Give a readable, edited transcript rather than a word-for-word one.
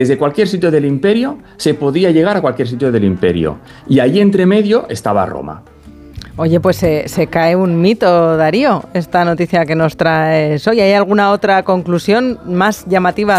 Desde cualquier sitio del imperio se podía llegar a cualquier sitio del imperio. Y allí entre medio estaba Roma. Oye, pues se cae un mito, Darío, esta noticia que nos traes hoy. ¿Hay alguna otra conclusión más llamativa